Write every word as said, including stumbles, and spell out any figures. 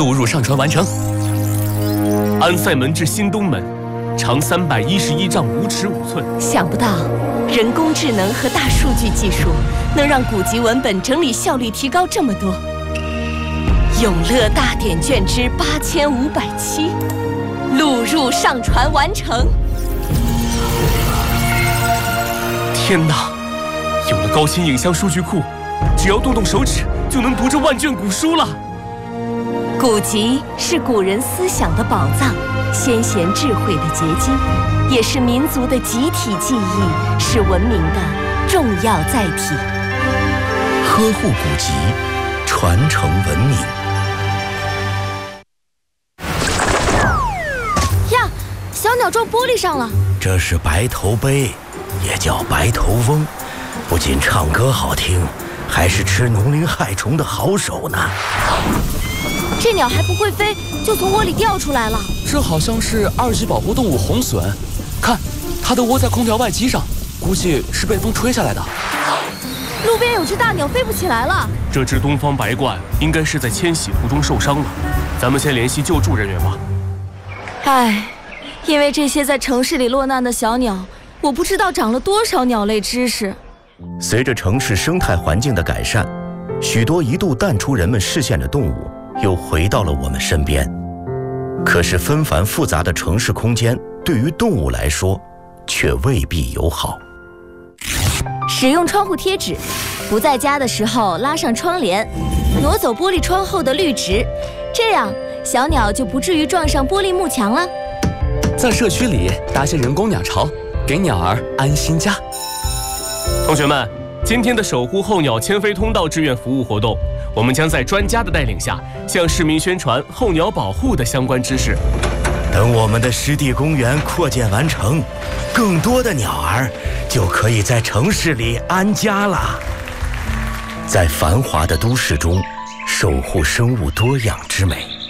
录入上传完成。安塞门至新东门，长三百一十一丈五尺五寸。 想不到，人工智能和大数据技术能让古籍文本整理效率提高这么多。永乐大典卷之八千五百七，录入上传完成。 天哪！有了高清影像数据库，只要动动手指就能读这万卷古书了。 古籍是古人思想的宝藏，先贤智慧的结晶，也是民族的集体记忆，是文明的重要载体。 呵护古籍，传承文明。 呀，小鸟撞玻璃上了。 这是白头鹎，也叫白头翁，不仅唱歌好听，还是吃农灵害虫的好手呢。 这鸟还不会飞，就从窝里掉出来了。 这好像是二级保护动物红隼，看，它的窝在空调外机上，估计是被风吹下来的。 路边有只大鸟飞不起来了。 这只东方白鹳应该是在迁徙途中受伤了，咱们先联系救助人员吧。 唉，因为这些在城市里落难的小鸟，我不知道长了多少鸟类知识。 随着城市生态环境的改善，许多一度淡出人们视线的动物又回到了我们身边。可是纷繁复杂的城市空间对于动物来说却未必友好。 使用窗户贴纸，不在家的时候拉上窗帘，挪走玻璃窗后的绿植，这样小鸟就不至于撞上玻璃幕墙了。 在社区里搭些人工鸟巢，给鸟儿安心家。同学们，今天的守护候鸟迁飞通道志愿服务活动，我们将在专家的带领下，向市民宣传候鸟保护的相关知识。 等我们的湿地公园扩建完成，更多的鸟儿就可以在城市里安家了。在繁华的都市中，守护生物多样之美。